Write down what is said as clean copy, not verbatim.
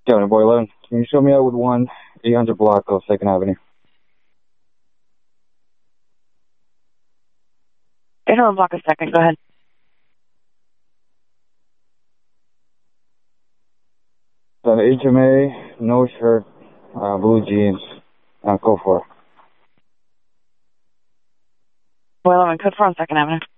County Boy 11, can you show me out with 1-800 block of 2nd Avenue? 800 block of 2nd, go ahead. HMA, no shirt, blue jeans, go for it. Boy 11, code 4 on 2nd Avenue.